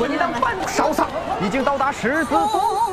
混蛋班少桑已经到达狮子座。